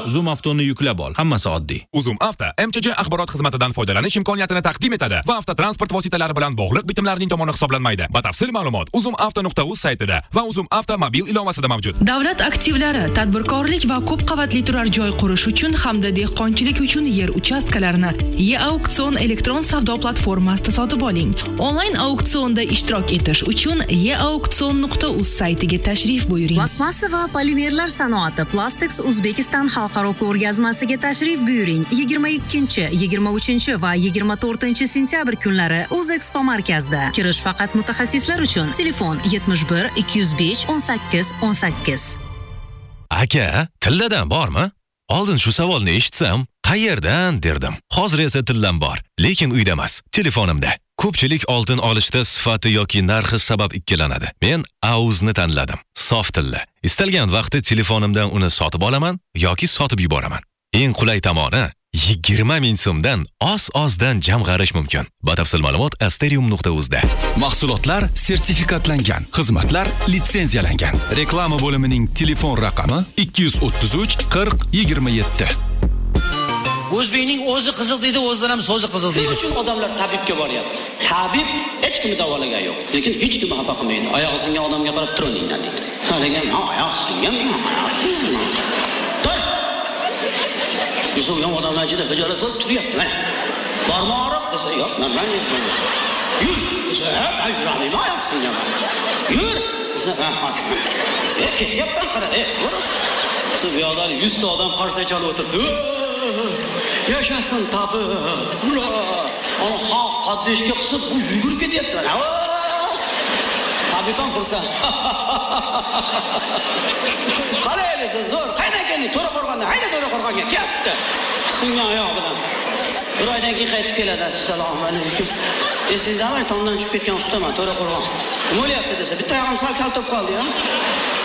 Zoom Avtoni yuklab ol. Hammasi oddiy. Uzum Avto MCJ axborot xizmatidan foydalanish imkoniyatini taqdim etadi va avtotransport vositalari bilan bog'liq bitimlarning tomoni hisoblanmaydi. Batafsil ma'lumot uzumavto.uz saytida va Uzum Avto mobil ilovasida mavjud. Davlat aktivlari, tadbirkorlik va ko'p qavatli turar joy qurish uchun hamda dehqonchilik uchun yer uchastkalarini E-Auksion elektron savdo platformasida sotib oling. Onlayn auksionda ishtirok etish uchun eauksion.uz saytiga tashrif buyuring. Plastmassa va polimerlar sanoati Plastics Uzbekistan xalqaro ko'rgazmasiga tashrif buyuring. 22, 23 va 24 sentyabr kunlari O'zexpo markazida. Kirish faqat mutaxassislar uchun. Telefon 71 205 18 18. Aka, tilladan bormi? Oldin shu savolni eshitsam, qayerdan derdim. Hozir esa tillam bor, lekin uyda emas, telefonimda. Ko'pchilik oltin olishda sifati yoki narxi sabab ikkilanadi. Men AUZni tanladim. Sof tilla. Istalgan vaqtda telefonimdan uni sotib olaman yoki sotib yuboraman. Eng qulay tomoni 20 ming so'mdan oz-ozdan jamg'arish mumkin. Batafsil ma'lumot asterium.uzda. Mahsulotlar sertifikatlangan, xizmatlar litsenziyalangan. Reklama bo'limining telefon raqami 233 40 27. O'zbekning o'zi qizil deydi, o'zidan ham so'zi qizil deydi. Shuning uchun odamlar tabibga boryapti. Tabib hech kimni davolagan yo'q. Lekin hech kim xafa qilmaydi. Oyog'i singan odamga qarab turinglar deydi. Degan, oyoq singan, Bizga odamlar ichida hijolat bo'lib turyapti. Mana. Bormi og'riq desa, yo'q, normal yo'q. Yur, desa, ayuramay, oyoq singan. Yur, desa, ketyapman qara, ko'r. Shu yo'llar 100 ta odam qarsa chalib o'tirdi. Yashasin tabib. Ura! Ana xalq qaddishga qisib bu yugurib ketyapti. Tabibdan xursand. Qalay desa, zo'r. Qaynakani To'raqo'rg'ondan, hayda To'raqo'rg'onga ketdi. Singan oyoq bilan. Bir oydan keyin qaytib keladi. Assalomu alaykum. Esingizda tomdan tushib ketgan ustaman To'raqo'rg'on. Nima bo'lyapti desa, bitta oyog'im sal kaltib qoldi-ya.